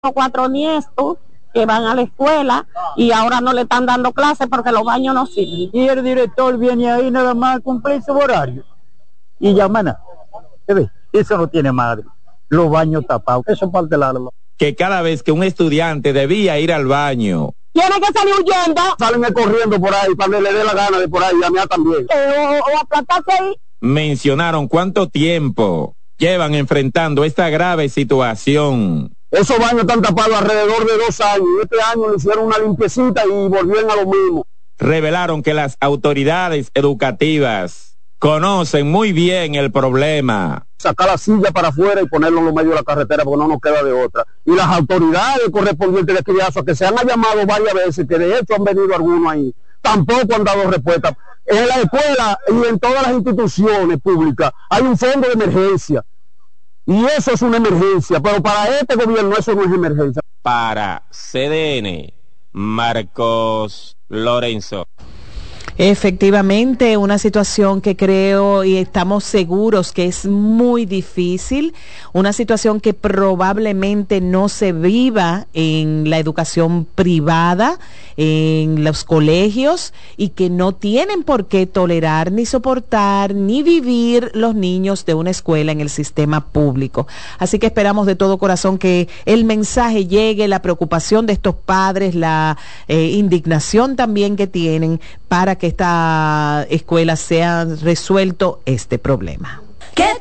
4 nietos que van a la escuela y ahora no le están dando clases porque los baños no sirven. Y el director viene ahí nada más a cumplir su horario. Y ya, mana, eso no tiene madre. Los baños tapados, eso es parte de la... Que cada vez que un estudiante debía ir al baño, tiene que salir huyendo. Salen corriendo por ahí para que le dé la gana de por ahí, a mí también. O aplastarse ahí. Mencionaron cuánto tiempo llevan enfrentando esta grave situación. Esos baños están tapados alrededor de 2 años. Este año le hicieron una limpiecita y volvieron a lo mismo. Revelaron que las autoridades educativas conocen muy bien el problema. Sacar la silla para afuera y ponerlo en los medios de la carretera porque no nos queda de otra. Y las autoridades correspondientes de Criazo, que se han llamado varias veces, que de hecho han venido algunos ahí, tampoco han dado respuesta. En la escuela y en todas las instituciones públicas hay un fondo de emergencia. Y eso es una emergencia, pero para este gobierno eso no es emergencia. Para CDN, Marcos Lorenzo. Efectivamente, una situación que creo y estamos seguros que es muy difícil, una situación que probablemente no se viva en la educación privada, en los colegios, y que no tienen por qué tolerar, ni soportar, ni vivir los niños de una escuela en el sistema público. Así que esperamos de todo corazón que el mensaje llegue, la preocupación de estos padres, la indignación también que tienen para que esta escuela sea resuelto este problema.